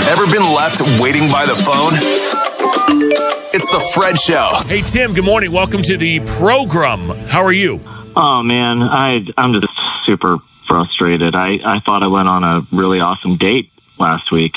Ever been left waiting by the phone? It's the Fred Show. Hey, Tim, good morning. Welcome to the program. How are you? Oh, man, I'm just super frustrated. I thought I went on a really awesome date last week,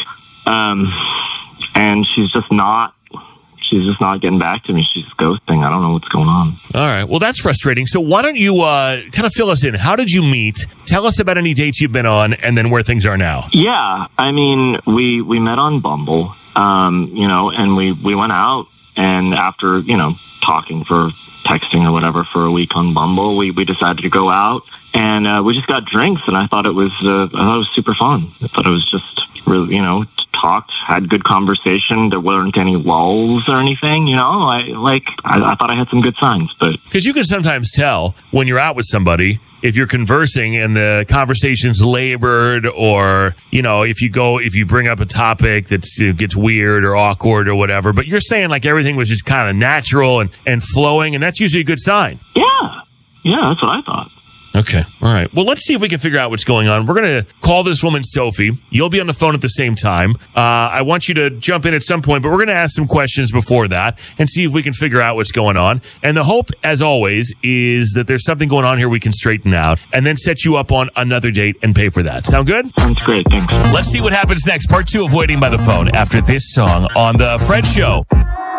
and she's just not getting back to me. She's ghosting. I don't know what's going on. All right. Well, that's frustrating. So why don't you kind of fill us in? How did you meet? Tell us about any dates you've been on and then where things are now. Yeah, I mean, we met on Bumble, and we went out, and after, talking for texting or whatever for a week on Bumble, we decided to go out, and we just got drinks, and I thought it was super fun. I thought it was just really, talked, had good conversation. There weren't any lulls or anything, I thought I had some good signs, but because you can sometimes tell when you're out with somebody if you're conversing and the conversation's labored, or if you bring up a topic that gets weird or awkward or whatever. But you're saying like everything was just kind of natural and flowing, and that's usually a good sign. Yeah, that's what I thought. Okay. All right. Well, let's see if we can figure out what's going on. We're going to call this woman Sophie. You'll be on the phone at the same time. I want you to jump in at some point, but we're going to ask some questions before that and see if we can figure out what's going on. And the hope, as always, is that there's something going on here we can straighten out and then set you up on another date and pay for that. Sound good? Sounds great. Thanks. Let's see what happens next. Part 2 of Waiting by the Phone after this song on The Fred Show.